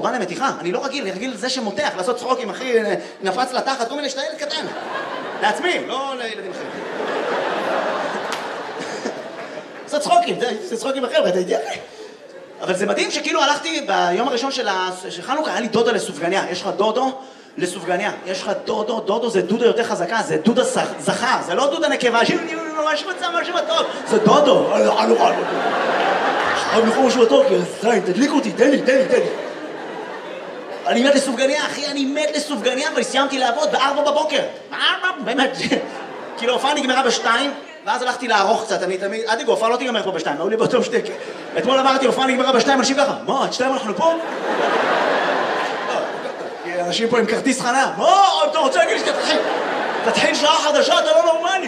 קורבן למתיחה, אני לא רגיל, אני רגיל לזה שמותח, לעשות צחוקים, אחי, נפץ לתחת, כל מיני שאתה ילד קטן. לעצמי, לא לילדים אחרים. לעשות צחוקים, זה צחוקים אחר, אתה יודע? אבל זה מדהים שכאילו הלכתי ביום הראשון של חנוכה, היה לי דודה לסופגניה. יש לך דודו לסופגניה. יש לך דודו, דודו זה דודה יותר חזקה, זה דודה זכר, זה לא דודה נקבה, שאני ממש מצא משהו מתוק, זה דודו. אני יכול משהו מתוק, זין, תדליק אותי, תן לי. אני מת לסופגניה, אחי, אני מת לסופגניה, אבל סיימתי לעבוד ב-4 בבוקר. באמת, כאילו ההופעה נגמרה ב-2, ואז הלכתי לערוך קצת, אני תמיד, עד יגו, ההופעה לא תיגמר פה ב-2, היו לי באותו שתק. אתמול אמרתי, ההופעה נגמרה ב-2, אנשים ככה, מה, עד 2 אנחנו פה? אנשים פה עם כרטיס חניה, מה, אתה רוצה להגיד לי שתתחיל שעה חדשה, אתה לא נורמלי.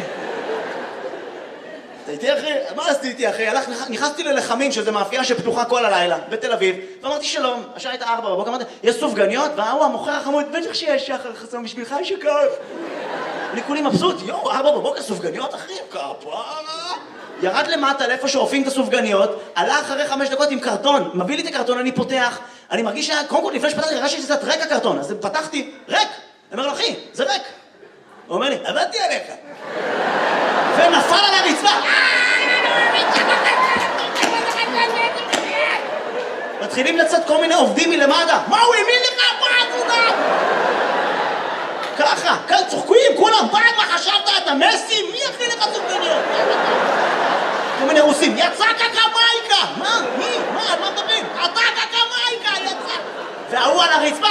אתה איתי אחי? מה עשיתי איתי אחי? נכנסתי ללחמים, שזה מאפייה שפתוחה כל הלילה, בתל אביב, ואמרתי שלום, השעה הייתה 4 בבוקר, אמרתי, יש סופגניות? והוא המוכר החמוד, בטח שיש שחר חסום בשבילך, יש יקר. אני כולי מבסוט, 4 בבוקר סופגניות אחי, כפרה. ירד למטה לאיפה שאופים את הסופגניות, עלה אחרי 5 דקות עם קרטון, מביא לי את הקרטון, אני פותח, אני מרגיש קודם כל לפני שפתחתי, הרגשתי שזה ריק הקרטון, אז פתחתי, ריק. אני אומר לו, אחי, זה ריק. הוא אומר לי, עבדתי עליך. ונפל על הרצפה. מתחילים לצאת כל מיני עובדים מלמטה. מה הוא האמין לך? מה עבודה? ככה, כאן צוחקים, כולם, בעד מה חשבת? אתה מסי? מי יכניל לך סופגניות? כל מיני רוסים, יצא קקמייקה! מה? מי? מה? על מה מדברים? אתה קקמייקה, יצא! והוא על הרצפה,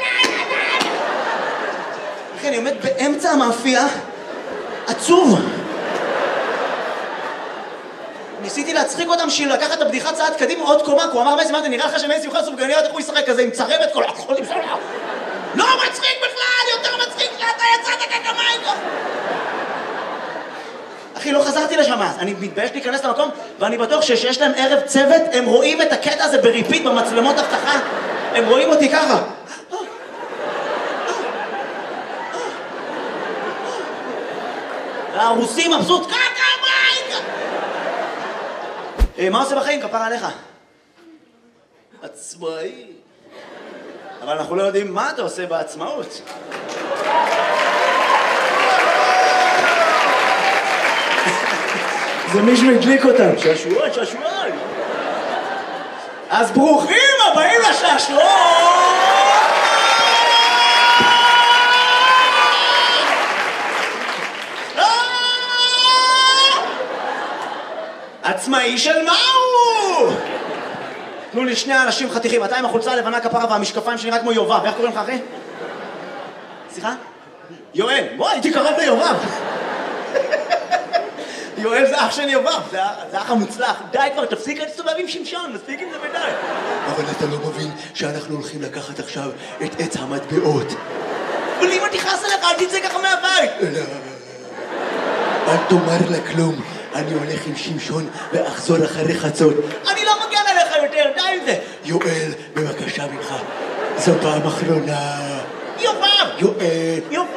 אחי, אני עומד באמצע המאפייה, עצוב. ניסיתי להצחיק אותם בשביל לקחת את הבדיחת צעד קדימה עוד קומה, כי הוא אמר מסי, מה, נראה לך שמסי יוכל סופגניות, איך הוא ישחק כזה עם צרבת כל הכחול עם סלע? לא מצחיק בכלל, יותר מצחיק שאתה יצאת קקמייקה! אחי, לא חזרתי לשם אז, אני מתבייש להיכנס למקום, ואני בטוח שיש להם ערב צוות, הם רואים את הקטע הזה בריפיט במצלמות אבטחה, הם רואים אותי ככה. והרוסים מבסוט, קקמייקה! מה עושה בחיים? כפרה עליך. עצמאי. אבל אנחנו לא יודעים מה אתה עושה בעצמאות. זה מישהו הדליק אותם. שעשועון, שעשועון. אז ברוכים הבאים לשעשועון! עצמאי של מה הוא? תנו לי 2 אנשים חתיכים, אתה עם החולצה הלבנה כפרה והמשקפיים שנראה כמו יובב, איך קוראים לך אחי? סליחה? יואל, בוא, הייתי קרוב ליובב. יואל זה אח של יובב, זה אח המוצלח. די כבר, תפסיק להסתובב עם שמשון, מספיק עם זה ודי. אבל אתה לא מבין שאנחנו הולכים לקחת עכשיו את עץ המטבעות. אבל אם אני תכעס עליך, אל תצא ככה מהבית. אל תאמר לה כלום. אני הולך עם שמשון ואחזור אחרי חצות. אני לא מגן עליך יותר, די עם זה. יואל, בבקשה ממך. זו פעם אחרונה. יובב! יואל. יובב!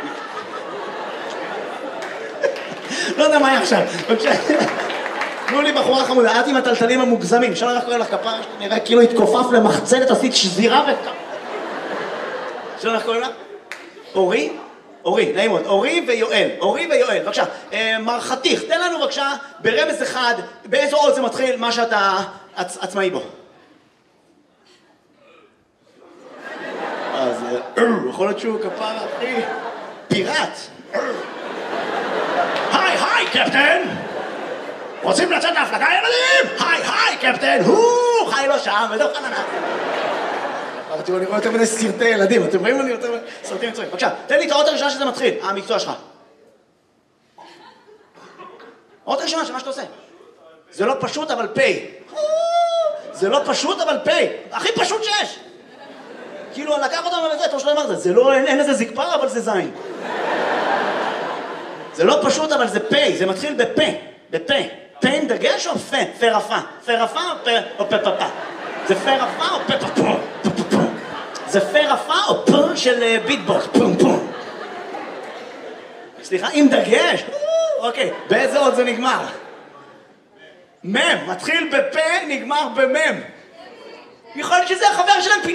לא יודע מה היה עכשיו. בבקשה. תנו לי בחורה חמודה, את עם הטלטלים המוגזמים. אפשר לך קורא לך כפרה, נראה כאילו התכופף למחצלת, עשית שזירה אפשר לך קורא לך? אורי? אורי, נעים מאוד. אורי ויואל. אורי ויואל, בבקשה. מר חתיך, תן לנו בבקשה ברמז אחד, באיזו עוד זה מתחיל מה שאתה עצמאי בו. אז יכול להיות שהוא כפרה, אחי. פיראט. היי, קפטן! רוצים לצאת להפלגה, ילדים? היי, קפטן! חי לא שם, ודו חננה. אני רואה יותר מיני סרטי ילדים, אתם רואים אני יותר מיני סרטים מצויים. בבקשה, תן לי את האות הראשונה שזה מתחיל, המקצוע שלך. האות הראשונה שמה שאתה עושה. זה לא פשוט אבל פי. זה לא פשוט אבל פי. הכי פשוט שיש. כאילו, לקח אותם לזה, אתה שלא אמרת, זה לא, אין לזה זקפה, אבל זה זין. זה לא פשוט אבל זה פי, זה מתחיל בפה. בפה. פה עם דגש או פה? פה רפה. פה רפה או פה פפה? זה פה רפה או פה פפה? זה פה רפה או פה של ביטבוקס? פום פום. סליחה, עם דגש? אוקיי, באיזה עוד זה נגמר? מם, מתחיל בפה, נגמר במם. יכול להיות שזה החבר שלהם